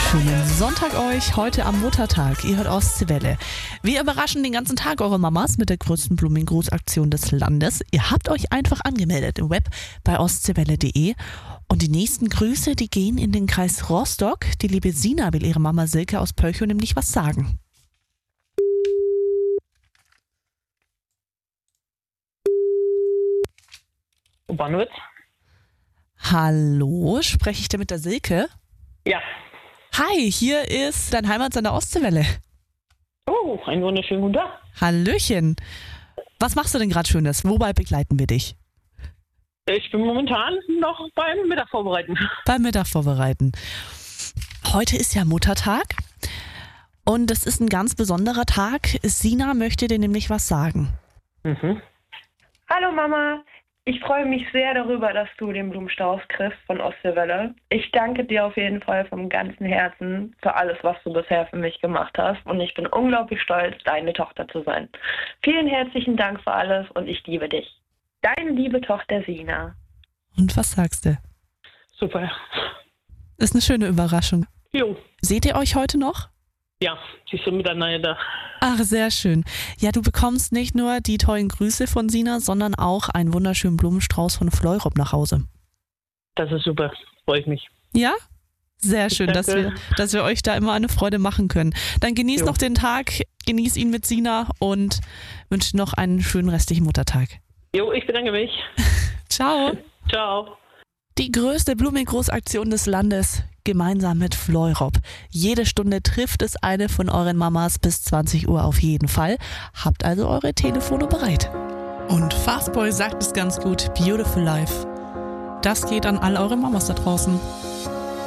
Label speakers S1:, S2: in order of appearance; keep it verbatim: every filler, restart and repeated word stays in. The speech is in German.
S1: Schönen Sonntag euch, heute am Muttertag. Ihr hört Ostseewelle. Wir überraschen den ganzen Tag eure Mamas mit der größten Blumengrußaktion des Landes. Ihr habt euch einfach angemeldet im Web bei ostseewelle punkt de. Und die nächsten Grüße, die gehen in den Kreis Rostock. Die liebe Sina will ihre Mama Silke aus Pölchow nämlich was sagen.
S2: Bonwitz.
S1: Hallo, spreche ich denn mit der Silke?
S2: Ja.
S1: Hi, hier ist dein Heimatsender Ostseewelle.
S2: Oh, einen wunderschönen guten Tag.
S1: Hallöchen. Was machst du denn gerade Schönes? Wobei begleiten wir dich?
S2: Ich bin momentan noch beim Mittag vorbereiten.
S1: Beim Mittag vorbereiten. Heute ist ja Muttertag und es ist ein ganz besonderer Tag. Sina möchte dir nämlich was sagen.
S2: Mhm.
S3: Hallo Mama, ich freue mich sehr darüber, dass du den Blumenstrauß kriegst von Ostseewelle. Ich danke dir auf jeden Fall vom ganzen Herzen für alles, was du bisher für mich gemacht hast. Und ich bin unglaublich stolz, deine Tochter zu sein. Vielen herzlichen Dank für alles und ich liebe dich. Deine liebe Tochter Sina.
S1: Und was sagst du?
S2: Super.
S1: Ist eine schöne Überraschung.
S2: Jo.
S1: Seht ihr euch heute noch?
S2: Ja, siehst du miteinander da.
S1: Ach, sehr schön. Ja, du bekommst nicht nur die tollen Grüße von Sina, sondern auch einen wunderschönen Blumenstrauß von Fleurop nach Hause.
S2: Das ist super. Freue ich mich.
S1: Ja? Sehr schön, dass
S2: Danke.
S1: wir, dass wir euch da immer eine Freude machen können. Dann genießt
S2: Jo.
S1: noch den Tag, genießt ihn mit Sina und wünsche noch einen schönen restlichen Muttertag.
S2: Jo, ich bedanke mich.
S1: Ciao.
S2: Ciao.
S1: Die größte Blumengroßaktion des Landes, gemeinsam mit Fleurop. Jede Stunde trifft es eine von euren Mamas bis zwanzig Uhr auf jeden Fall. Habt also eure Telefone bereit. Und Fastboy sagt es ganz gut, Beautiful Life. Das geht an all eure Mamas da draußen.